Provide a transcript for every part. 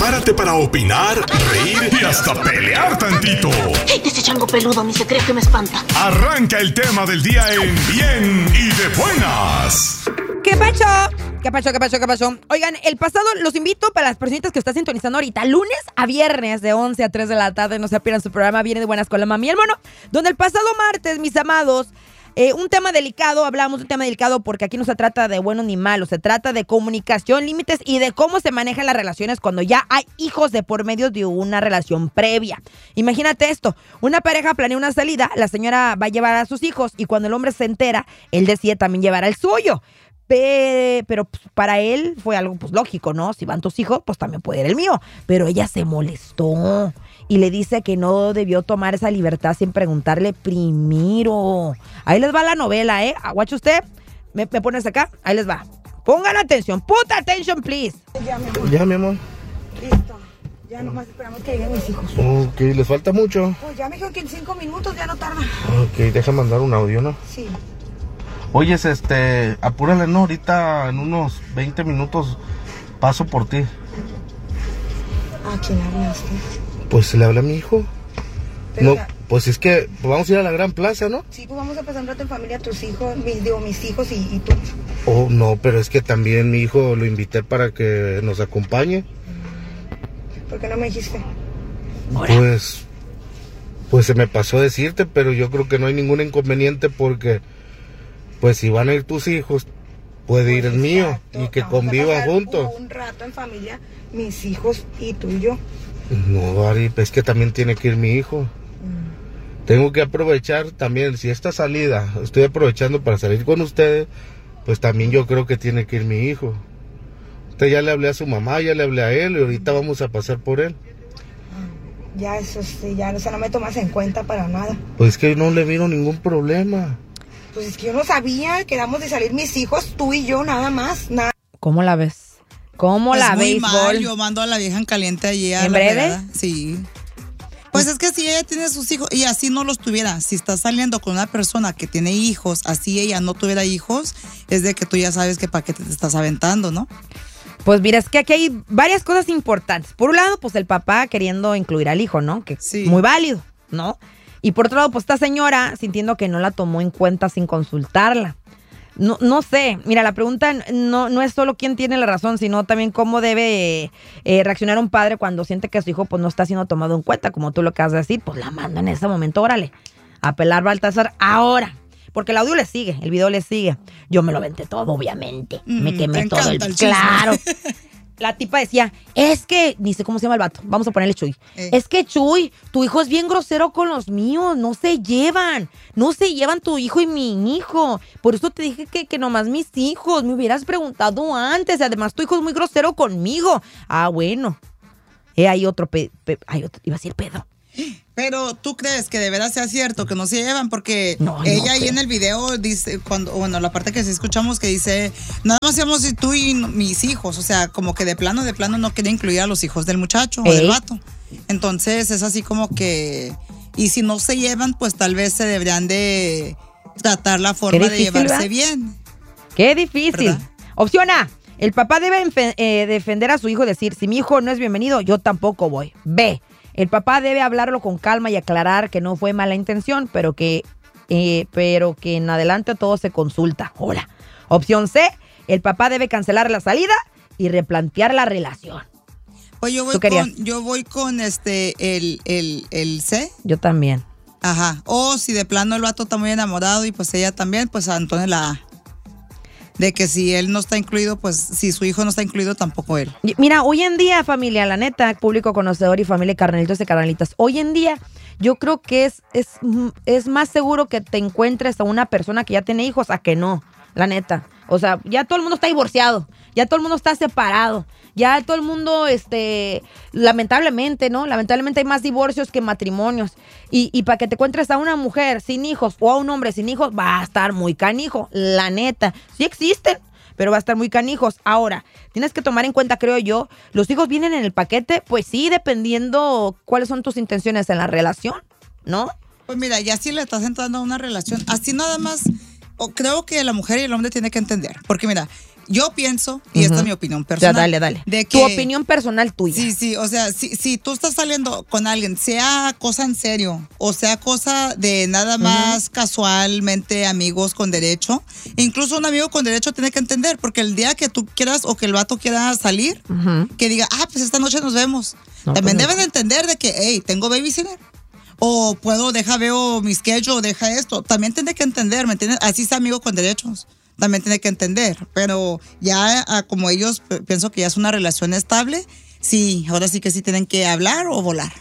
Prepárate para opinar, reír y hasta pelear tantito. Ese chango peludo ni se cree que me espanta. Arranca el tema del día en Bien y de Buenas. ¿Qué pacho? ¿Qué pacho? Oigan, el pasado los invito para las personitas que están sintonizando ahorita, lunes a viernes de 11 a 3 de la tarde, no se pierdan su programa Viene de Buenas con la Mami y el Mono, donde el pasado martes, mis amados, un tema delicado, hablamos de un tema delicado porque aquí no se trata de bueno ni malo, se trata de comunicación, límites y de cómo se manejan las relaciones cuando ya hay hijos de por medio de una relación previa. Imagínate esto, una pareja planea una salida, la señora va a llevar a sus hijos y cuando el hombre se entera, él decide también llevar al suyo. Pero pues, para él fue algo pues lógico, ¿no? Si van tus hijos, pues también puede ir el mío. Pero ella se molestó y le dice que no debió tomar esa libertad sin preguntarle primero. Ahí les va la novela, ¿eh? Aguache usted. ¿Me pones acá? Ahí les va. Pongan atención. Put attention, please. Ya, mi amor. Listo. Ya nomás esperamos que lleguen mis hijos. Ok, ¿les falta mucho? Pues ya me dijeron que en 5 minutos ya no tarda. Ok, deja mandar un audio, ¿no? Sí. Oyes, apúrale, ¿no? Ahorita en unos 20 minutos paso por ti. ¿A quién hablaste? Pues le hablé a mi hijo. Pero No, ya- pues es que vamos a ir a la gran plaza, ¿no? Sí, pues vamos a pasar un rato en familia, tus hijos, mis hijos y tú. Oh, no, pero es que también mi hijo lo invité para que nos acompañe. ¿Por qué no me dijiste? Pues se me pasó decirte, pero yo creo que no hay ningún inconveniente porque, pues si van a ir tus hijos, puede ir el mío Exacto, y que vamos a convivan pasar juntos. Un rato en familia, mis hijos y tú y yo. No, Ari, es que también tiene que ir mi hijo. Tengo que aprovechar también, si esta salida estoy aprovechando para salir con ustedes, pues también yo creo que tiene que ir mi hijo. Usted ya le hablé a su mamá, ya le hablé a él y ahorita vamos a pasar por él. Ya eso sí, ya no me tomas en cuenta para nada. Pues es que no le vino ningún problema. Pues es que yo no sabía, quedamos de salir mis hijos, tú y yo nada más, nada. ¿Cómo la ves? ¿Cómo la muy ves, mal, Gol? yo mando a la vieja en caliente allí a ¿En la breve? fregada. Sí. Pues es que si ella tiene sus hijos y así no los tuviera, si estás saliendo con una persona que tiene hijos, así ella no tuviera hijos, es de que tú ya sabes que para qué te estás aventando, ¿no? Pues mira, es que aquí hay varias cosas importantes. Por un lado, pues el papá queriendo incluir al hijo, ¿no? Que Sí. muy válido, ¿no? Y por otro lado, pues esta señora sintiendo que no la tomó en cuenta sin consultarla. No sé, mira, la pregunta no es solo quién tiene la razón, sino también cómo debe reaccionar un padre cuando siente que su hijo pues no está siendo tomado en cuenta, como tú lo acabas de decir, pues la manda en ese momento, órale, a pelar Baltasar ahora. Porque el audio le sigue, el video le sigue. Yo me lo aventé todo, obviamente. Me quemé te todo el... encanta el chisme. Claro. La tipa decía, es que, ni sé cómo se llama el vato, vamos a ponerle Chuy. Es que Chuy, tu hijo es bien grosero con los míos, no se llevan tu hijo y mi hijo. Por eso te dije que nomás mis hijos, me hubieras preguntado antes, además tu hijo es muy grosero conmigo. Ah, bueno. Hay otro, iba a decir pedo. Pero tú crees que de veras sea cierto que no se llevan, porque No, ella no ahí creo. en el video dice, la parte que sí escuchamos que dice, nada más íbamos tú y mis hijos, o sea, como que de plano no quería incluir a los hijos del muchacho o del vato. Entonces es así como que, y si no se llevan, pues tal vez se deberían de tratar la forma de difícil, llevarse ¿verdad? bien. Qué difícil. ¿Verdad? Opción A, el papá debe defender a su hijo y decir, si mi hijo no es bienvenido, yo tampoco voy. B, el papá debe hablarlo con calma y aclarar que no fue mala intención, pero que en adelante todo se consulta. Hola. Opción C, el papá debe cancelar la salida y replantear la relación. Pues yo voy con el C. Yo también. Ajá. O si de plano el vato está muy enamorado y pues ella también, pues entonces la A. De que si él no está incluido, pues si su hijo no está incluido, tampoco él. Mira, hoy en día, familia, la neta, público conocedor y familia carnalitos y carnalitas, hoy en día yo creo que es más seguro que te encuentres a una persona que ya tiene hijos a que no, la neta. O sea, ya todo el mundo está divorciado, ya todo el mundo está separado, ya todo el mundo, lamentablemente, ¿no? Lamentablemente hay más divorcios que matrimonios. Y para que te encuentres a una mujer sin hijos o a un hombre sin hijos, va a estar muy canijo, la neta. Sí existen, pero va a estar muy canijos. Ahora, tienes que tomar en cuenta, creo yo, ¿los hijos vienen en el paquete? Pues sí, dependiendo cuáles son tus intenciones en la relación, ¿no? Pues mira, ya si le estás entrando a una relación, así nada más, creo que la mujer y el hombre tienen que entender. Porque mira, Yo pienso, y esta es mi opinión personal. Ya, dale. De que, tu opinión personal tuya. Sí, o sea, si tú estás saliendo con alguien, sea cosa en serio, o sea cosa de nada más casualmente amigos con derecho, incluso un amigo con derecho tiene que entender, porque el día que tú quieras o que el vato quiera salir, que diga, pues esta noche nos vemos. No, También pues, deben de entender de que, hey, tengo babysitter. O veo mi schedule, deja esto. También tiene que entender, ¿me entiendes? Así sea amigo con derechos. También tiene que entender. Pero ya como ellos, pienso que ya es una relación estable, sí, ahora sí que sí tienen que hablar o volar.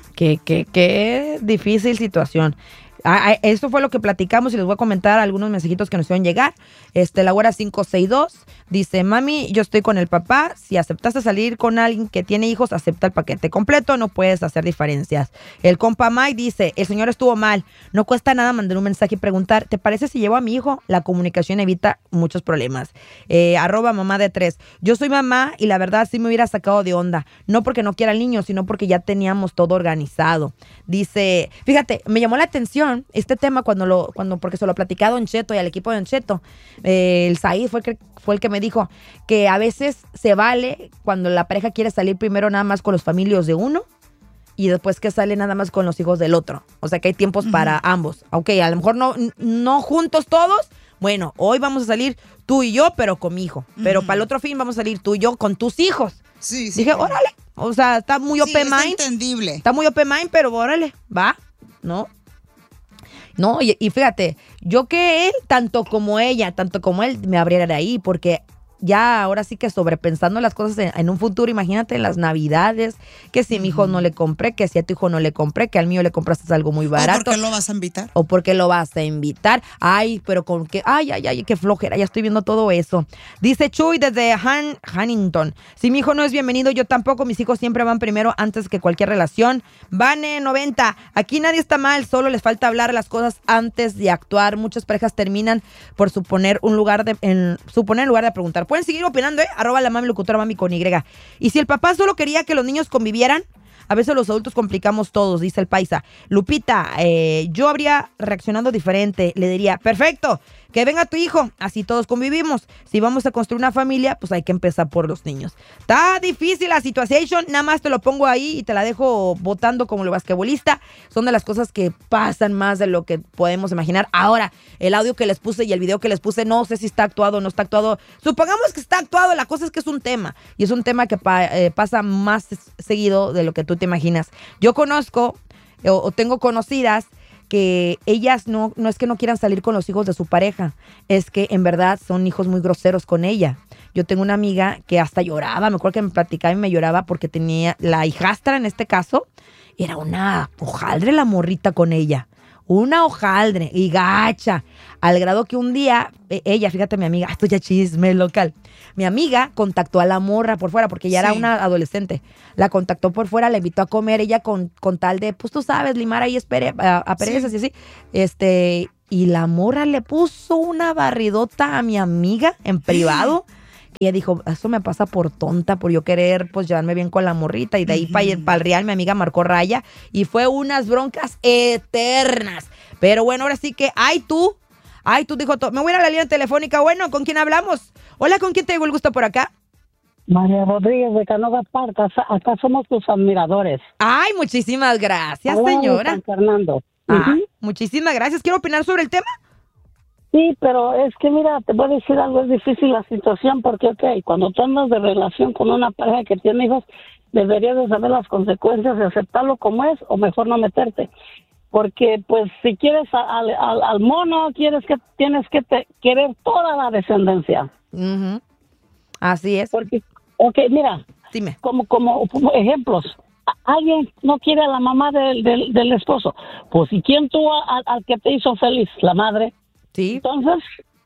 Qué difícil situación. Esto fue lo que platicamos y les voy a comentar algunos mensajitos que nos hicieron llegar. La güera 562 dice, mami, yo estoy con el papá. Si aceptaste salir con alguien que tiene hijos, acepta el paquete completo. No puedes hacer diferencias. El compa Mike dice, el señor estuvo mal. No cuesta nada mandar un mensaje y preguntar, ¿te parece si llevo a mi hijo? La comunicación evita muchos problemas. @mamá de 3. Yo soy mamá y la verdad sí me hubiera sacado de onda. No porque no quiera al niño, sino porque ya teníamos todo organizado. Dice, fíjate, me llamó la atención este tema porque se lo he platicado a Don Cheto y al equipo de Don Cheto. El Said fue el que me dijo que a veces se vale cuando la pareja quiere salir primero nada más con los familiares de uno y después que sale nada más con los hijos del otro. O sea que hay tiempos para ambos. Ok, a lo mejor no juntos todos. Bueno, hoy vamos a salir tú y yo, pero con mi hijo. Pero para el otro fin vamos a salir tú y yo con tus hijos. Sí. Dije, órale. O sea, está muy open mind. Es entendible. Está muy open mind, pero órale, va, ¿no? No, y fíjate, yo que él, tanto como ella, tanto como él, me abriera de ahí, porque ya ahora sí que sobrepensando las cosas en un futuro, imagínate en las Navidades, que si a mi hijo no le compré, que si a tu hijo no le compré, que al mío le compraste algo muy barato. ¿O por qué lo vas a invitar? ¿O por qué lo vas a invitar? Ay, pero con qué, ay, qué flojera, ya estoy viendo todo eso. Dice Chuy desde Huntington, si mi hijo no es bienvenido, yo tampoco, mis hijos siempre van primero antes que cualquier relación. Vane 90, aquí nadie está mal, solo les falta hablar las cosas antes de actuar. Muchas parejas terminan por suponer en lugar de preguntar. Pueden seguir opinando, @la mami locutora mami con Y. Y si el papá solo quería que los niños convivieran, a veces los adultos complicamos todos, dice el paisa. Lupita, yo habría reaccionado diferente. Le diría, perfecto, que venga tu hijo, así todos convivimos. Si vamos a construir una familia, pues hay que empezar por los niños. Está difícil la situación, nada más te lo pongo ahí y te la dejo votando como el basquetbolista. Son de las cosas que pasan más de lo que podemos imaginar. Ahora, el audio que les puse y el video que les puse, no sé si está actuado o no está actuado. Supongamos que está actuado, la cosa es que es un tema. Y es un tema que pasa más seguido de lo que tú te imaginas. Yo conozco o tengo conocidas que ellas no es que no quieran salir con los hijos de su pareja, es que en verdad son hijos muy groseros con ella. Yo tengo una amiga que hasta lloraba, me acuerdo que me platicaba y me lloraba porque tenía la hijastra en este caso, era una hojaldre la morrita con ella. Una hojaldre y gacha, al grado que un día, ella, fíjate mi amiga, esto ya chisme local, mi amiga contactó a la morra por fuera, porque ella era una adolescente, la contactó por fuera, la invitó a comer, ella con tal de, pues tú sabes, limar ahí a perezas y así, y la morra le puso una barridota a mi amiga en privado. Y ella dijo, eso me pasa por tonta, por yo querer pues llevarme bien con la morrita. Y de ahí para el real mi amiga marcó raya. Y fue unas broncas eternas. Pero bueno, ahora sí que, tú dijo, me voy a ir a la línea telefónica. Bueno, ¿con quién hablamos? Hola, ¿con quién te digo el gusto por acá? María Rodríguez de Canova Park, acá somos tus admiradores. Ay, muchísimas gracias, señora. San Fernando. Muchísimas gracias. ¿Quiero opinar sobre el tema? Sí, pero es que mira, te voy a decir algo, es difícil la situación porque, cuando tú andas de relación con una pareja que tiene hijos, deberías de saber las consecuencias de aceptarlo como es o mejor no meterte. Porque, pues, si quieres al mono, tienes que querer toda la descendencia. Así es. Porque, mira, dime. Como ejemplos, alguien no quiere a la mamá del esposo. Pues, ¿y quién tuvo al que te hizo feliz? La madre. Sí. Entonces,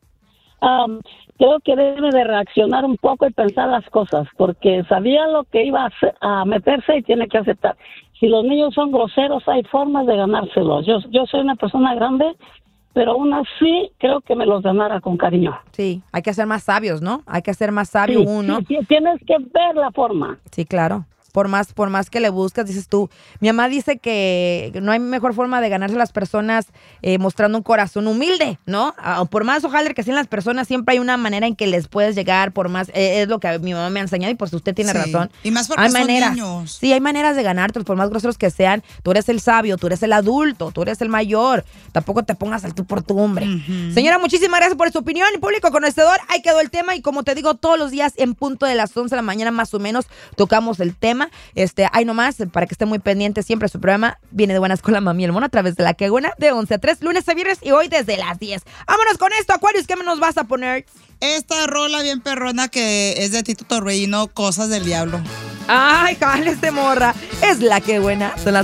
creo que debe de reaccionar un poco y pensar las cosas, porque sabía lo que iba a meterse y tiene que aceptar. Si los niños son groseros, hay formas de ganárselos. Yo soy una persona grande, pero aún así creo que me los ganara con cariño. Sí, hay que ser más sabios, ¿no? Hay que ser más sabio uno. Sí, tienes que ver la forma. Sí, claro. por más que le buscas, dices tú. Mi mamá dice que no hay mejor forma de ganarse a las personas mostrando un corazón humilde, ¿no? Por más ojalá que sean las personas, siempre hay una manera en que les puedes llegar, por más, es lo que mi mamá me ha enseñado y pues usted tiene razón. Y más porque son niños. Sí, hay maneras de ganarte, por más groseros que sean. Tú eres el sabio, tú eres el adulto, tú eres el mayor. Tampoco te pongas al tú por tu hombre. Señora, muchísimas gracias por su opinión. Público conocedor, ahí quedó el tema y como te digo, todos los días en punto de las 11 de la mañana más o menos tocamos el tema. Ahí nomás, para que esté muy pendiente siempre su programa Viene de Buenas con la Mami el Mono a través de La Que Buena de 11 a 3, lunes a viernes y hoy desde las 10. Vámonos con esto, Aquarius, ¿qué nos vas a poner? Esta rola bien perrona que es de Tito Torreino, Cosas del Diablo. Ay, jales de morra. Es La Que Buena. Son las